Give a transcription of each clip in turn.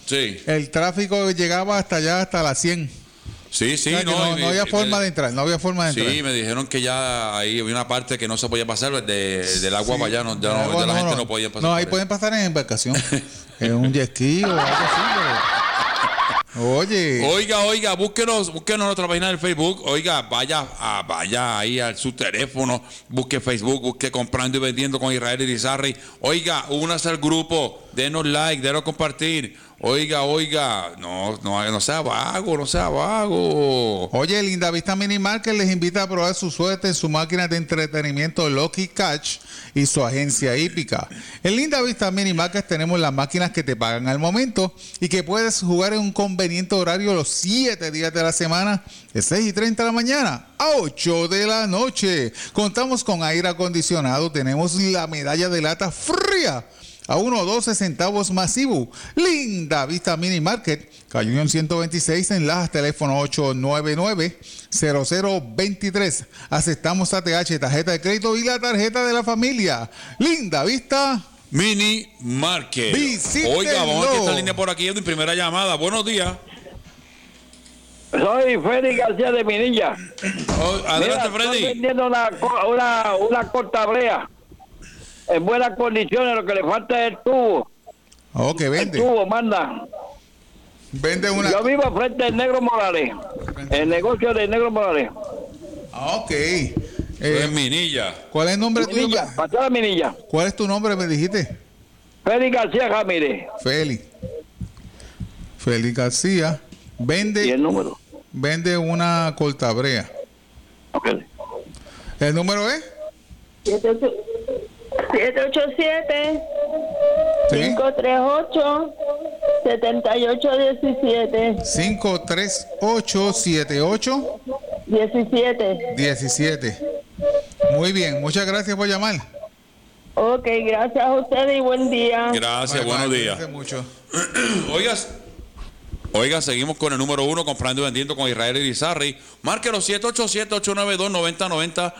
Sí. El tráfico llegaba hasta allá, hasta las 100. Sí, O sea, no había forma de entrar, no había forma de entrar. Sí, me dijeron que ya ahí había una parte que no se podía pasar, del agua para allá, la gente no podía pasar. No, ahí pueden pasar en embarcación, en un jet ski o algo así, pero... Oye. Oiga, búsquenos en nuestra página del Facebook. Oiga, vaya ahí a su teléfono, busque Facebook, busque Comprando y Vendiendo con Israel Irizarry. Oiga, únase al grupo, denos like, denos compartir. Oiga, no sea vago. Oye, Linda Vista Mini Market les invita a probar su suerte en su máquina de entretenimiento Lucky Catch y su agencia hípica. En Linda Vista Mini Market tenemos las máquinas que te pagan al momento y que puedes jugar en un conveniente horario los 7 días de la semana, de 6:30 de la mañana a 8 de la noche. Contamos con aire acondicionado, tenemos la medalla de lata fría a 1.12 centavos masivo. Linda Vista Mini Market, calle Unión 126 en Lajas, teléfono 899-0023. Aceptamos ATH, tarjeta de crédito y la tarjeta de la familia. Linda Vista Mini Market. Visítenlo. Oiga, vamos a esta línea por aquí en primera llamada. Buenos días. Soy Félix García de Minilla. Adelante, Freddy. Estoy vendiendo una cortabrea en buenas condiciones, lo que le falta es el tubo. Ok, vende. El tubo, manda. Vende una. Yo vivo frente al Negro Morales, el negocio del Negro Morales. Ok. En Minilla. ¿Cuál es el nombre tuyo? Minilla, pasada Minilla. ¿Cuál es tu nombre, me dijiste? Félix García Ramírez. Félix García. ¿Y el número? Vende una cortabrea. Ok. ¿El número es? 787 ¿Sí? 538-7817. 538-7817. Muy bien, muchas gracias por llamar. Ok, gracias a ustedes y buen día. Gracias, buenos días. Gracias mucho. Oiga, seguimos con el número 1, Comprando y Vendiendo con Israel Irizarry. Márquelo 787-892-9090.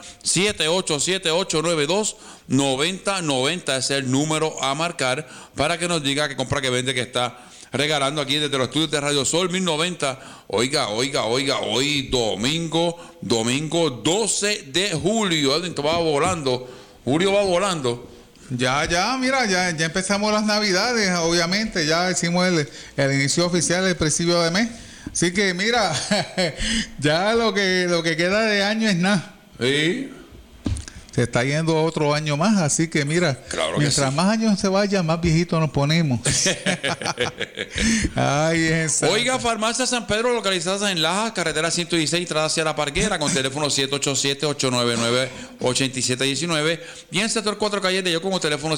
787-892-9090 es el número a marcar para que nos diga que compra, que vende, que está regalando aquí desde los estudios de Radio Sol 1090. Oiga, hoy domingo 12 de julio. Edwin, va volando. Julio va volando. Ya empezamos las Navidades, obviamente, ya hicimos el inicio oficial del principio de mes. Así que mira, ya lo que queda de año es nada. Sí. Se está yendo otro año más, así que mira, claro que mientras sí. más años se vaya, más viejitos nos ponemos. Ay, Oiga, Farmacia San Pedro, localizada en Lajas, carretera 116, entrada hacia La Parguera, con teléfono 787-899-8719. Y en sector 4 Calle de Yo, como teléfono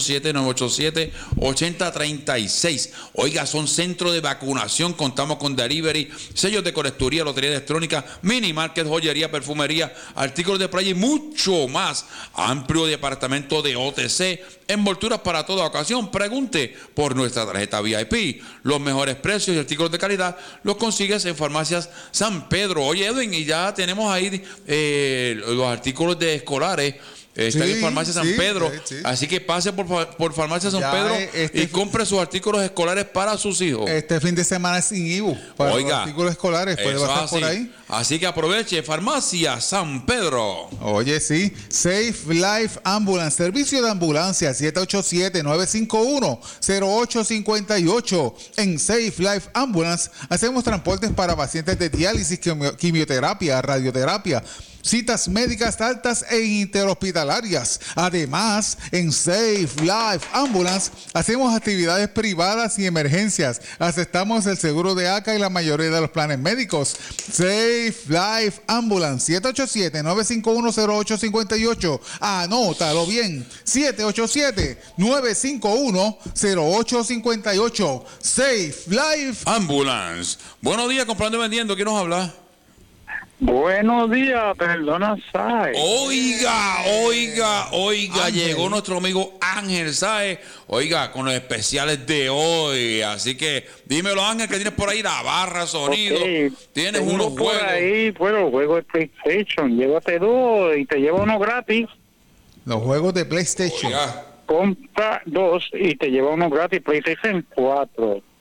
787-987-8036. Oiga, son centro de vacunación, contamos con delivery, sellos de colecturía, lotería electrónica, mini market, joyería, perfumería, artículos de playa y mucho más. Amplio departamento de OTC, envolturas para toda ocasión. Pregunte por nuestra tarjeta VIP. Los mejores precios y artículos de calidad los consigues en Farmacias San Pedro. Oye, Edwin, y ya tenemos ahí los artículos de escolares. Está en Farmacia San Pedro. Sí. Así que pase por Farmacia San Pedro y compre sus artículos escolares para sus hijos. Este fin de semana es sin IVU para los artículos escolares. Puede pasar por ahí. Así que aproveche Farmacia San Pedro. Oye, sí. Safe Life Ambulance, servicio de ambulancia, 787-951-0858. En Safe Life Ambulance hacemos transportes para pacientes de diálisis, quimioterapia, radioterapia, citas médicas altas e interhospitalarias. Además, en Safe Life Ambulance hacemos actividades privadas y emergencias. Aceptamos el seguro de ACA y la mayoría de los planes médicos. Safe Life Ambulance, 787-951-0858. Anótalo bien, 787-951-0858. Safe Life Ambulance. Buenos días, Comprando y Vendiendo. ¿Quién nos habla? Buenos días, perdona, Sáez. Oiga, Ángel. Llegó nuestro amigo Ángel Sáez, oiga, con los especiales de hoy. Así que dímelo, Ángel, que tienes por ahí la barra, sonido. Okay. Tienes tengo unos por juegos. ahí, bueno, juegos de PlayStation. Llévate 2 y te lleva uno gratis. Los juegos de PlayStation. Oiga. Compra 2 y te lleva uno gratis. PlayStation 4.